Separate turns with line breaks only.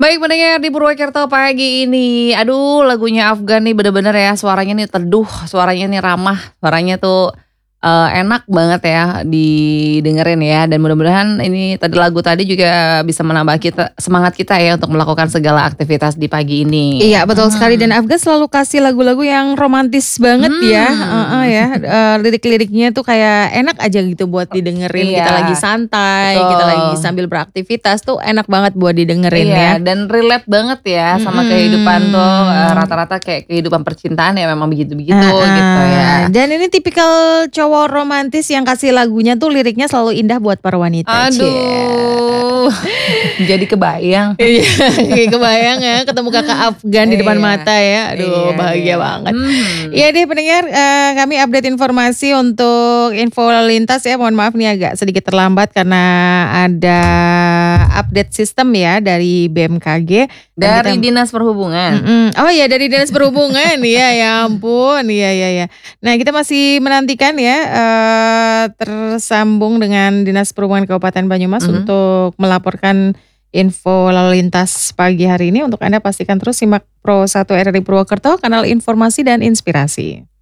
Baik pendengar di Purwokerto pagi ini, aduh lagunya Afgan nih bener-bener ya suaranya nih teduh, suaranya nih ramah, suaranya tuh, enak banget ya didengerin ya dan mudah-mudahan ini lagu tadi juga bisa menambah semangat kita ya untuk melakukan segala aktivitas di pagi ini.
Iya betul sekali dan Afgan selalu kasih lagu-lagu yang romantis banget ya, heeh ya, lirik-liriknya tuh kayak enak aja gitu buat didengerin, kita lagi
Iya,
santai, kita lagi
betul.
sambil beraktivitas tuh enak banget buat didengerin ya.
Iya dan relate banget ya sama kehidupan tuh, rata-rata kayak kehidupan percintaan ya memang begitu-begitu gitu ya.
Dan ini tipikal cowok romantis yang kasih lagunya tuh liriknya selalu indah buat para wanita,
Aduh, jadi kebayang.
Iya, kebayang ya ketemu Kakak Afgan di depan
Iya,
mata ya, aduh
iya
bahagia
deh.
banget. Iya deh pendengar, kami update informasi untuk info lalu lintas ya, mohon maaf nih agak sedikit terlambat karena ada update sistem ya dari BMKG. Dan
Dari Dinas Perhubungan.
Oh iya dari Dinas Perhubungan, iya ya ampun, iya. Nah kita masih menantikan ya, tersambung dengan Dinas Perhubungan Kabupaten Banyumas untuk melaporkan info lalu lintas pagi hari ini. Untuk Anda pastikan terus simak Pro 1 RRI Purwokerto, kanal informasi dan inspirasi.